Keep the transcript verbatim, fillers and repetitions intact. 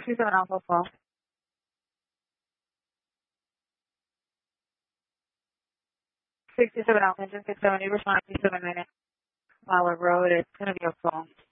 sixty-seven Alpha Fall. sixty-seven Alpha, engine six seventy, respond to seven minutes. Power Road, it's going to be a phone.